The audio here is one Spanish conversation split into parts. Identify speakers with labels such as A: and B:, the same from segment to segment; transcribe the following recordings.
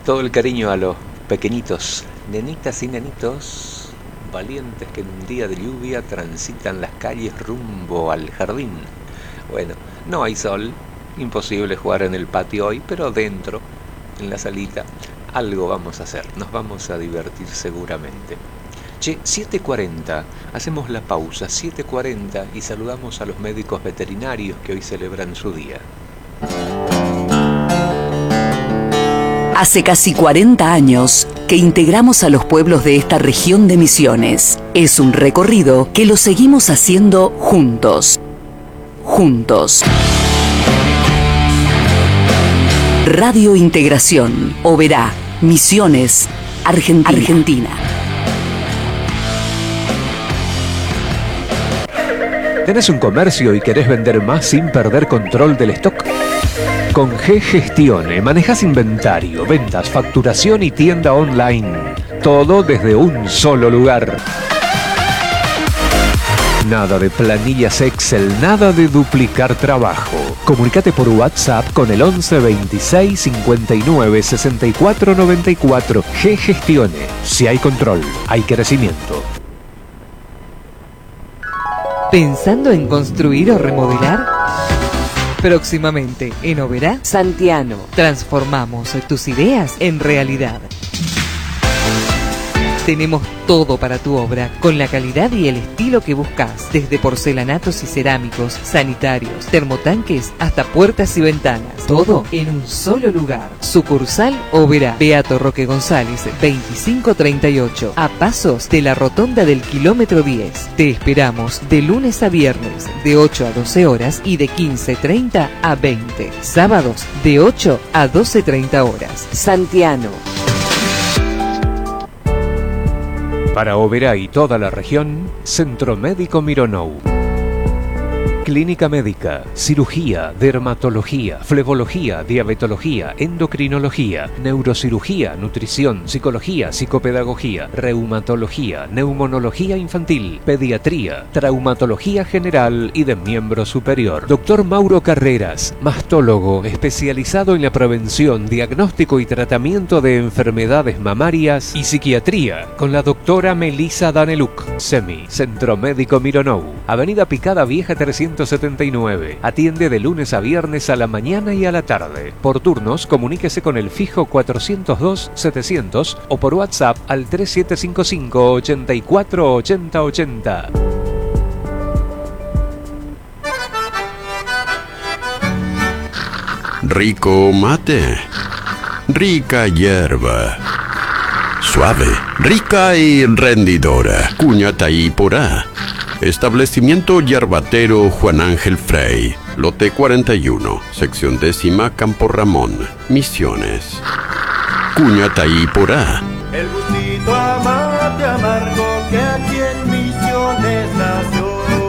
A: Todo el cariño a los pequeñitos, nenitas y nenitos, valientes que en un día de lluvia transitan las calles rumbo al jardín. Bueno, no hay sol, imposible jugar en el patio hoy, pero dentro, en la salita, algo vamos a hacer, nos vamos a divertir seguramente. Che, 7:40, hacemos la pausa, 7:40, y saludamos a los médicos veterinarios que hoy celebran su día.
B: Hace casi 40 años que integramos a los pueblos de esta región de Misiones. Es un recorrido que lo seguimos haciendo juntos. Juntos. Radio Integración, Oberá, Misiones, Argentina.
A: ¿Tenés un comercio y querés vender más sin perder control del stock? Con G-Gestione manejas inventario, ventas, facturación y tienda online. Todo desde un solo lugar. Nada de planillas Excel, nada de duplicar trabajo. Comunicate por WhatsApp con el 11 26 59 64 94. G-Gestione. Si hay control, hay crecimiento.
C: ¿Pensando en construir o remodelar? Próximamente en Oberá, Santiano. Transformamos tus ideas en realidad. Tenemos todo para tu obra, con la calidad y el estilo que buscas, desde porcelanatos y cerámicos, sanitarios, termotanques, hasta puertas y ventanas. Todo en un solo lugar. Sucursal Oberá, Beato Roque González, 2538, a pasos de la rotonda del kilómetro 10. Te esperamos de lunes a viernes, de 8 a 12 horas y de 15:30 a 20. Sábados, de 8 a 12:30 horas. Santiano.
A: Para Oberá y toda la región, Centro Médico Mironou. Clínica médica, cirugía, dermatología, flebología, diabetología, endocrinología, neurocirugía, nutrición, psicología, psicopedagogía, reumatología, neumonología infantil, pediatría, traumatología general y de miembro superior. Doctor Mauro Carreras, mastólogo especializado en la prevención, diagnóstico y tratamiento de enfermedades mamarias y psiquiatría, con la doctora Melissa Daneluk. SEMI, Centro Médico Mironou, Avenida Picada Vieja 379. Atiende de lunes a viernes a la mañana y a la tarde. Por turnos, comuníquese con el fijo 402-700 o por WhatsApp al 3755 84 80 80.
D: Rico mate, rica hierba, suave, rica y rendidora. Cuñataí porá. Establecimiento Yerbatero Juan Ángel Frey, lote 41, sección 10ª, Campo Ramón, Misiones. Cuñataí porá.
E: El gustito amate amargo que aquí en Misiones nació.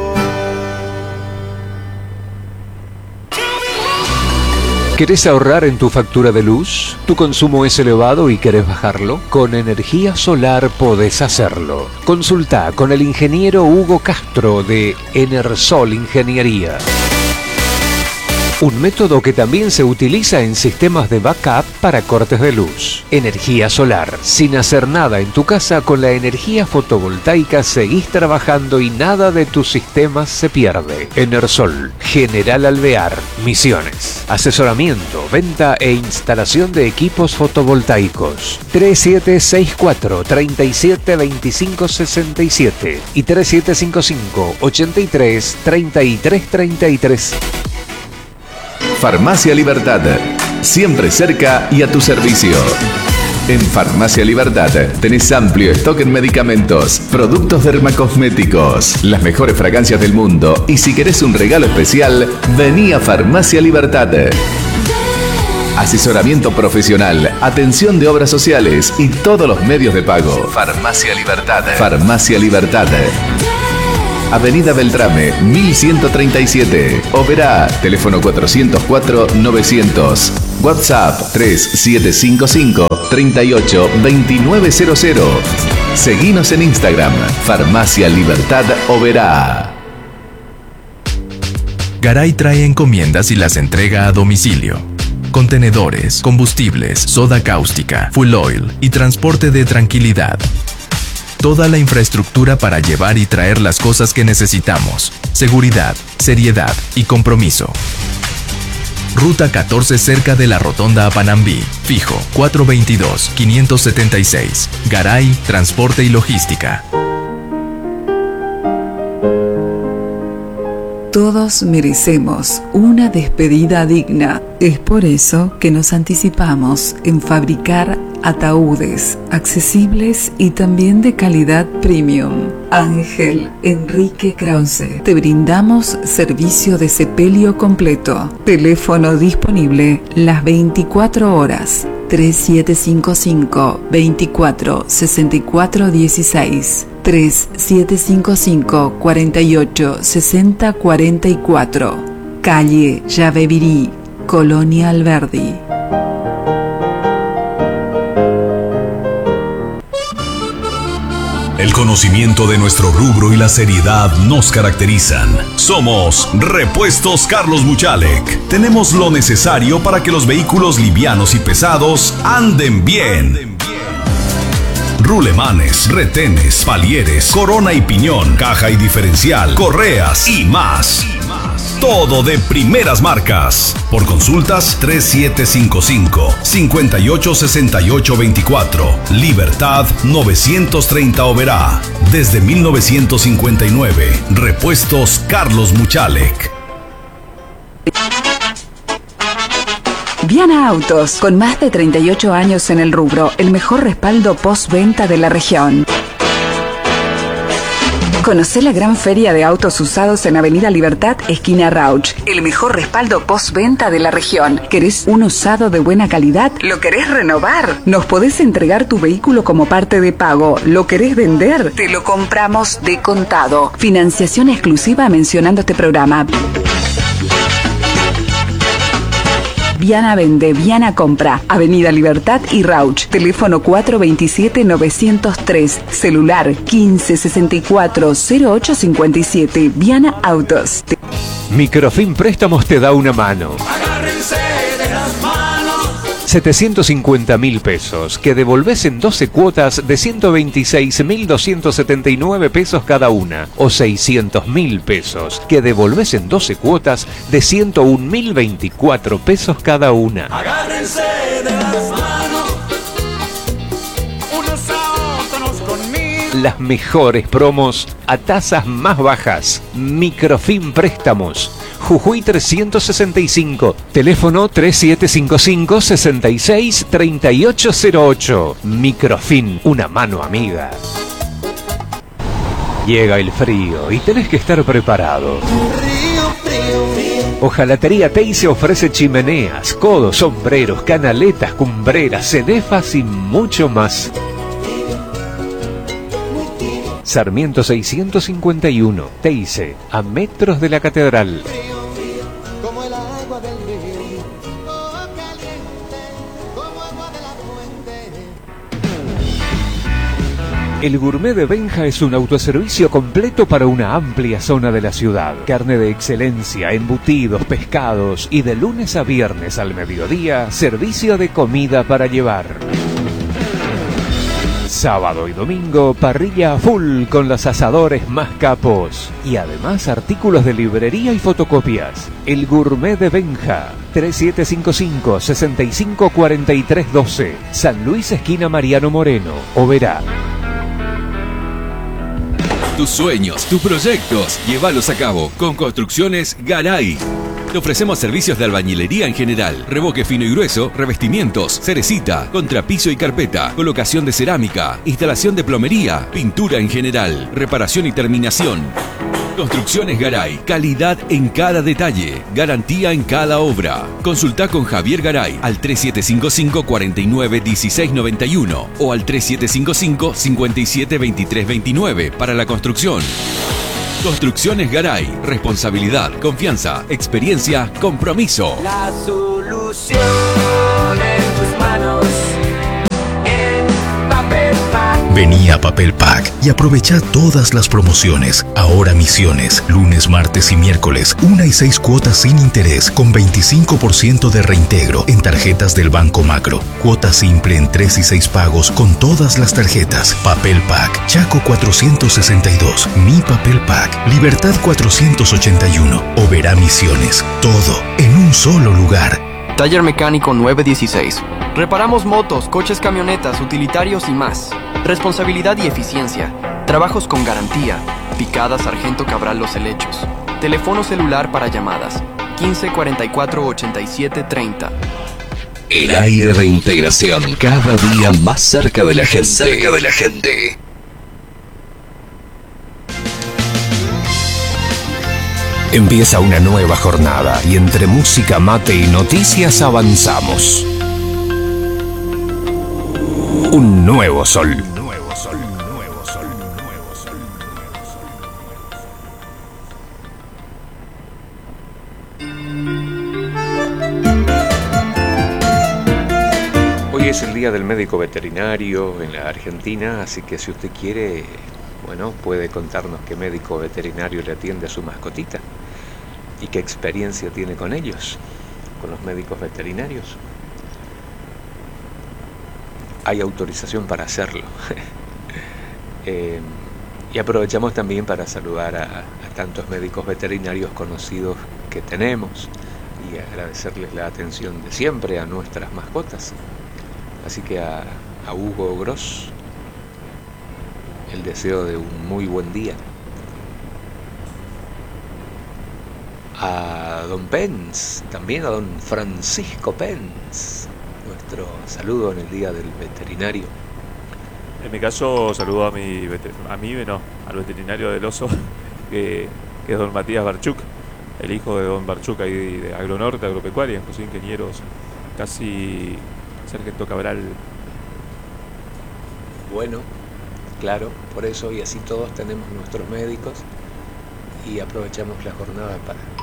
A: ¿Querés ahorrar en tu factura de luz? ¿Tu consumo es elevado y querés bajarlo? Con energía solar podés hacerlo. Consulta con el ingeniero Hugo Castro de Enersol Ingeniería. Un método que también se utiliza en sistemas de backup para cortes de luz. Energía solar. Sin hacer nada en tu casa, con la energía fotovoltaica seguís trabajando y nada de tus sistemas se pierde. Enersol, General Alvear, Misiones. Asesoramiento, venta e instalación de equipos fotovoltaicos. 3764 37 25 67 y 3755 83 33 33.
F: Farmacia Libertad, siempre cerca y a tu servicio. En Farmacia Libertad tenés amplio stock en medicamentos, productos dermacosméticos, las mejores fragancias del mundo, y si querés un regalo especial, vení a Farmacia Libertad. Asesoramiento profesional, atención de obras sociales y todos los medios de pago. Farmacia Libertad. Farmacia Libertad. Avenida Beltrame, 1137. Oberá, teléfono 404-900. WhatsApp 3755 38 2900. Seguinos en Instagram, Farmacia Libertad Oberá.
G: Garay trae encomiendas y las entrega a domicilio. contenedores, combustibles, soda cáustica, fuel oil y transporte de tranquilidad. Toda la infraestructura para llevar y traer las cosas que necesitamos. Seguridad, seriedad y compromiso. Ruta 14 cerca de la Rotonda a Panambí. Fijo 422-576. Garay, Transporte y Logística.
B: Todos merecemos una despedida digna. Es por eso que nos anticipamos en fabricar ataúdes accesibles y también de calidad premium. Ángel Enrique Krause. Te brindamos servicio de sepelio completo. Teléfono disponible las 24 horas. 3755 24 64 16. 3755 48 60 44. Calle Yavevirí, Colonia Alberdi.
H: El conocimiento de nuestro rubro y la seriedad nos caracterizan. Somos Repuestos Carlos Muchalek. Tenemos lo necesario para que los vehículos livianos y pesados anden bien. Rulemanes, retenes, palieres, corona y piñón, caja y diferencial, correas y más. Todo de primeras marcas. Por consultas 3755-586824. Libertad 930 Oberá. Desde 1959. Repuestos Carlos Muchalek.
B: Viana Autos, con más de 38 años en el rubro, el mejor respaldo postventa de la región. Conocé la gran feria de autos usados en Avenida Libertad, esquina Rauch. El mejor respaldo postventa de la región. ¿Querés un usado de buena calidad? ¿Lo querés renovar? Nos podés entregar tu vehículo como parte de pago. ¿Lo querés vender? Te lo compramos de contado. Financiación exclusiva mencionando este programa. Viana Vende, Viana Compra, Avenida Libertad y Rauch, teléfono 427-903, celular 1564-0857, Viana Autos.
A: Microfin Préstamos te da una mano.
E: Agárrense de las manos.
A: 750.000 pesos que devolvés en 12 cuotas de 126.279 pesos cada una, o 600.000 pesos que devolvés en 12 cuotas de 101.024 pesos cada una.
E: Agárrense de las manos. Unos a otros conmigo.
A: Las mejores promos a tasas más bajas. Microfin Préstamos. Jujuy 365, teléfono 3755 66 3808. Microfin, una mano amiga. Llega el frío y tenés que estar preparado. Hojalatería Teise ofrece chimeneas, codos, sombreros, canaletas, cumbreras, cenefas y mucho más. Sarmiento 651, Teise, a metros de la catedral. El Gourmet de Benja es un autoservicio completo para una amplia zona de la ciudad. Carne de excelencia, embutidos, pescados y de lunes a viernes al mediodía, servicio de comida para llevar. Sábado y domingo, parrilla a full con los asadores más capos. Y además artículos de librería y fotocopias. El Gourmet de Benja, 3755-654312. San Luis, esquina Mariano Moreno, Oberá.
I: Tus sueños, tus proyectos, llévalos a cabo con Construcciones Garay. Te ofrecemos servicios de albañilería en general, revoque fino y grueso, revestimientos, cerecita, contrapiso y carpeta, colocación de cerámica, instalación de plomería, pintura en general, reparación y terminación. Construcciones Garay, calidad en cada detalle, garantía en cada obra. Consulta con Javier Garay al 3755 49 16 91 o al 3755 57 23 29 para la construcción. Construcciones Garay, responsabilidad, confianza, experiencia, compromiso.
E: La solución en tus manos. En Papel Mac.
H: Vení a Papel Pack y aprovecha todas las promociones. Ahora Misiones, lunes, martes y miércoles, 1 y 6 cuotas sin interés con 25% de reintegro en tarjetas del Banco Macro. Cuota simple en 3 y 6 pagos con todas las tarjetas. Papel Pack, Chaco 462, Mi Papel Pack, Libertad 481, Oberá Misiones. Todo en un solo lugar.
J: Taller Mecánico 916. Reparamos motos, coches, camionetas, utilitarios y más. Responsabilidad y eficiencia. Trabajos con garantía. Picada Sargento Cabral Los Helechos. Teléfono celular para llamadas 15 44 87 30.
K: El aire de integración, cada día más cerca de la gente. Empieza una nueva jornada y entre música, mate y noticias avanzamos. Un nuevo sol.
A: Hoy es el Día del Médico Veterinario en la Argentina, así que si usted quiere, bueno, puede contarnos qué médico veterinario le atiende a su mascotita y qué experiencia tiene con ellos, con los médicos veterinarios. Hay autorización para hacerlo. Y aprovechamos también para saludar a tantos médicos veterinarios conocidos que tenemos y agradecerles la atención de siempre a nuestras mascotas. Así que a Hugo Gross, el deseo de un muy buen día. A don Pence, también a don Francisco Pence, nuestro saludo en el Día del Veterinario.
L: En mi caso, saludo al veterinario del oso, que es don Matías Barchuk, el hijo de don Barchuk ahí de Agronorte, Agropecuaria, José Ingenieros, casi Sargento Cabral.
A: Bueno, claro, por eso y así todos tenemos nuestros médicos y aprovechamos la jornada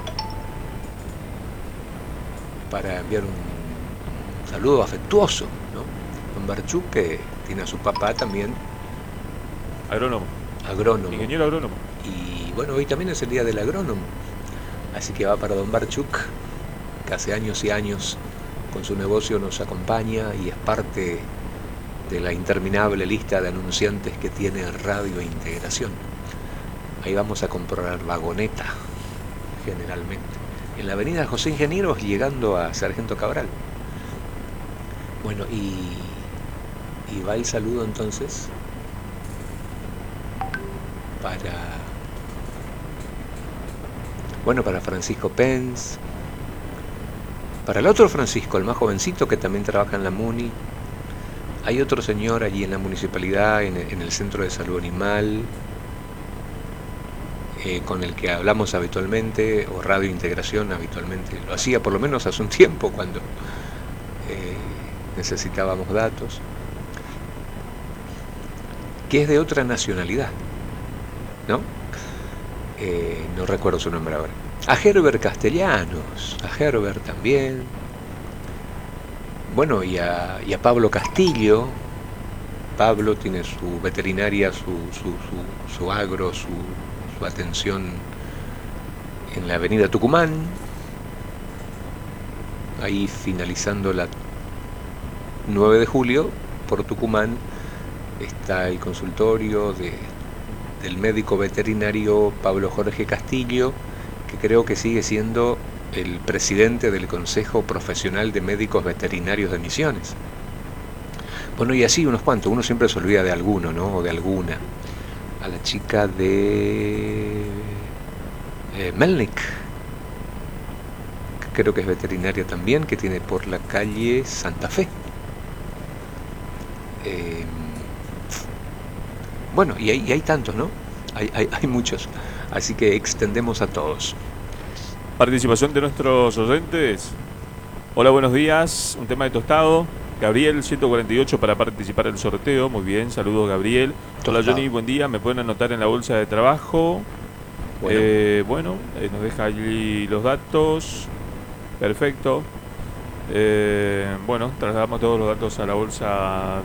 A: para enviar un saludo afectuoso, ¿no? Don Barchuk, que tiene a su papá también
L: agrónomo, ingeniero agrónomo, y
A: bueno, hoy también es el Día del Agrónomo, así que va para don Barchuk, que hace años y años con su negocio nos acompaña y es parte de la interminable lista de anunciantes que tiene Radio Integración. Ahí vamos a comprar vagoneta, generalmente, en la avenida José Ingenieros, llegando a Sargento Cabral. Bueno, y va el saludo entonces para Francisco Pence, para el otro Francisco, el más jovencito, que también trabaja en la MUNI. Hay otro señor allí en la municipalidad, en el Centro de Salud Animal, con el que hablamos habitualmente, o Radio Integración habitualmente lo hacía, por lo menos hace un tiempo, cuando necesitábamos datos, que es de otra nacionalidad, ¿no? No recuerdo su nombre ahora. A Herbert Castellanos, a Herbert también. Bueno, y a Pablo Castillo. Pablo tiene su veterinaria, su agro, su atención en la avenida Tucumán, ahí finalizando la 9 de julio, por Tucumán, está el consultorio del médico veterinario Pablo Jorge Castillo, que creo que sigue siendo el presidente del Consejo Profesional de Médicos Veterinarios de Misiones. Bueno, y así unos cuantos, uno siempre se olvida de alguno, ¿no? O de alguna. A la chica de Melnik, que creo que es veterinaria también, que tiene por la calle Santa Fe. Bueno, y hay tantos, ¿no? Hay muchos, así que extendemos a todos.
L: Participación de nuestros oyentes. Hola, buenos días. Un tema de tostado. Gabriel, 148 para participar del sorteo. Muy bien, saludos Gabriel. Hola Johnny, buen día. Me pueden anotar en la bolsa de trabajo. Bueno, nos deja allí los datos. Perfecto. Bueno, trasladamos todos los datos a la bolsa